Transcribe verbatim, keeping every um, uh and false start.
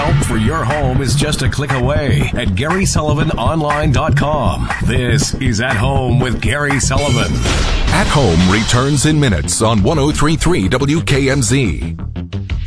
help for your home is just a click away at Gary Sullivan Online dot com. This is At Home with Gary Sullivan. At Home returns in minutes on one oh three point three W K M Z.